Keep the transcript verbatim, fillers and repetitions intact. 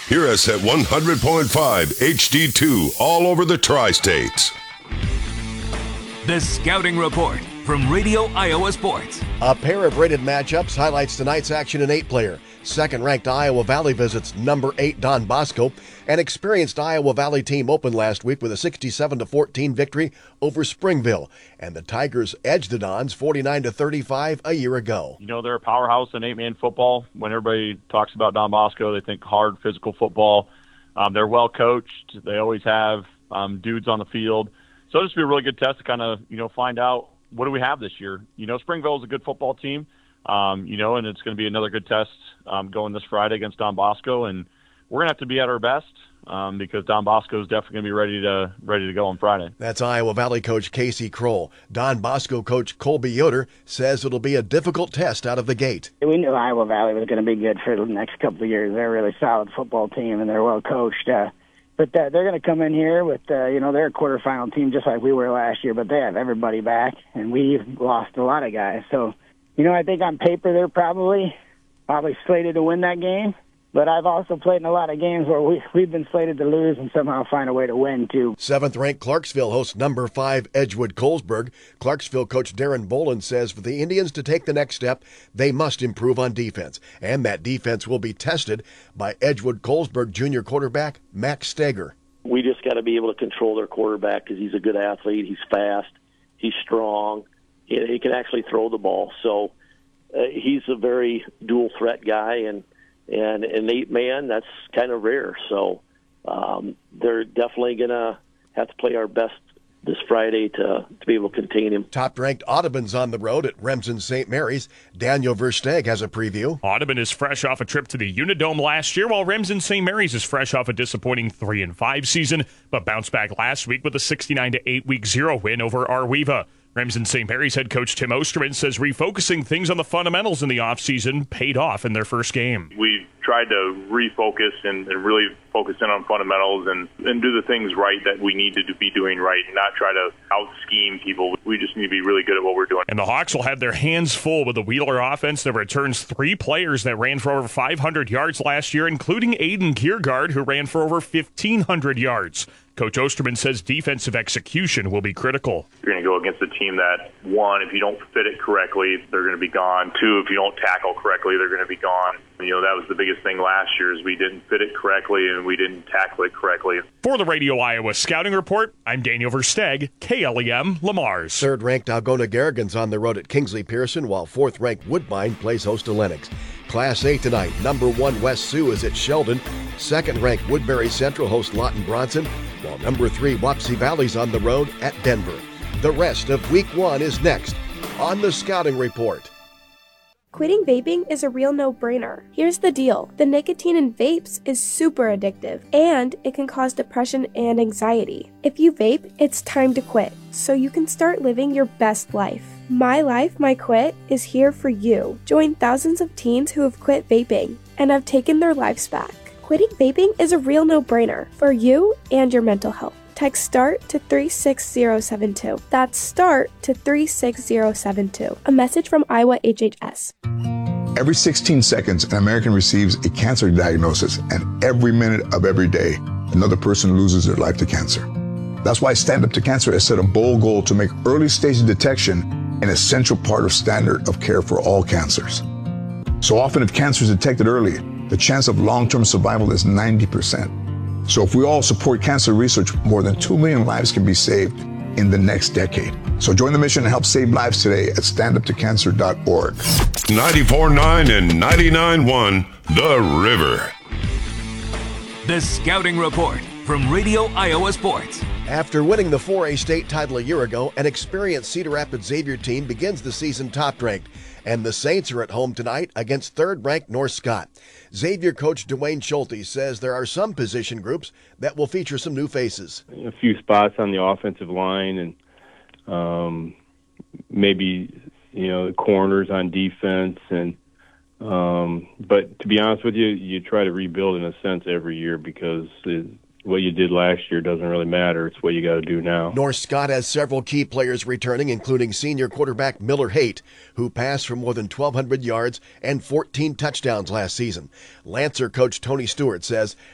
Hear us at one hundred point five H D two all over the tri-states. The Scouting Report from Radio Iowa Sports. A pair of rated matchups highlights tonight's action in eight-player. Second-ranked Iowa Valley visits number eight Don Bosco. An experienced Iowa Valley team opened last week with a sixty-seven to fourteen victory over Springville. And the Tigers edged the Dons forty-nine to thirty-five a year ago. You know, they're a powerhouse in eight-man football. When everybody talks about Don Bosco, they think hard, physical football. Um, they're well coached. They always have um, dudes on the field. So this will be a really good test to kind of, you know, find out what do we have this year. You know, Springville is a good football team, um, you know, and it's going to be another good test um, going this Friday against Don Bosco. And we're going to have to be at our best um, because Don Bosco is definitely going to be ready to ready to go on Friday. That's Iowa Valley coach Casey Kroll. Don Bosco coach Colby Yoder says it'll be a difficult test out of the gate. We knew Iowa Valley was going to be good for the next couple of years. They're a really solid football team, and they're well coached. Uh, But uh, they're going to come in here with, uh, you know, they're a quarterfinal team just like we were last year, but they have everybody back, and we've lost a lot of guys. So, you know, I think on paper they're probably probably slated to win that game. But I've also played in a lot of games where we, we've been slated to lose and somehow find a way to win, too. Seventh-ranked Clarksville hosts number five Edgewood Colesburg. Clarksville coach Darren Boland says for the Indians to take the next step, they must improve on defense. And that defense will be tested by Edgewood Colesburg junior quarterback Max Steger. We just got to be able to control their quarterback because he's a good athlete. He's fast. He's strong. He, he can actually throw the ball. So uh, he's a very dual-threat guy, and And an eight-man, that's kind of rare. So um, they're definitely going to have to play our best this Friday to, to be able to contain him. Top-ranked Audubon's on the road at Remsen Saint Mary's. Daniel Versteg has a preview. Audubon is fresh off a trip to the Unidome last year, while Remsen Saint Mary's is fresh off a disappointing three and five season, but bounced back last week with a sixty-nine to eight week zero win over Arweva. Remsen Saint Mary's head coach Tim Osterman says refocusing things on the fundamentals in the offseason paid off in their first game. We tried to refocus and, and really focus in on fundamentals and, and do the things right that we needed to be doing right and not try to out-scheme people. We just need to be really good at what we're doing. And the Hawks will have their hands full with the Wheeler offense that returns three players that ran for over five hundred yards last year, including Aiden Kiergaard, who ran for over fifteen hundred yards. Coach Osterman says defensive execution will be critical. You're going to go against a team that, one, if you don't fit it correctly, they're going to be gone. Two, if you don't tackle correctly, they're going to be gone. You know, that was the biggest thing last year is we didn't fit it correctly and we didn't tackle it correctly. For the Radio Iowa Scouting Report, I'm Daniel Versteg, K L E M Le Mars. Third-ranked Algona Garrigan's on the road at Kingsley Pearson, while fourth-ranked Woodbine plays host to Lennox. Class A tonight, number one West Sioux is at Sheldon. Second-ranked Woodbury Central hosts Lawton Bronson, while number three Wapsie Valley's on the road at Denver. The rest of week one is next on the Scouting Report. Quitting vaping is a real no-brainer. Here's the deal. The nicotine in vapes is super addictive, and it can cause depression and anxiety. If you vape, it's time to quit, so you can start living your best life. My Life, My Quit is here for you. Join thousands of teens who have quit vaping and have taken their lives back. Quitting vaping is a real no-brainer for you and your mental health. Text START to three six zero seven two. That's START to three six zero seven two. A message from Iowa H H S. Every sixteen seconds, an American receives a cancer diagnosis, and every minute of every day, another person loses their life to cancer. That's why Stand Up to Cancer has set a bold goal to make early stage detection an essential part of standard of care for all cancers. So often, if cancer is detected early, the chance of long-term survival is ninety percent. So if we all support cancer research, more than two million lives can be saved in the next decade. So join the mission and help save lives today at stand up to cancer dot org. ninety-four point nine and ninety-nine point one, The River. The Scouting Report from Radio Iowa Sports. After winning the four A state title a year ago, an experienced Cedar Rapids Xavier team begins the season top-ranked, and the Saints are at home tonight against third-ranked North Scott. Xavier coach Dwayne Schulte says there are some position groups that will feature some new faces. A few spots on the offensive line and um, maybe, you know, the corners on defense. And um, but to be honest with you, you try to rebuild in a sense every year because it, what you did last year doesn't really matter. It's what you got to do now. North Scott has several key players returning, including senior quarterback Miller Haight, who passed for more than twelve hundred yards and fourteen touchdowns last season. Lancer coach Tony Stewart says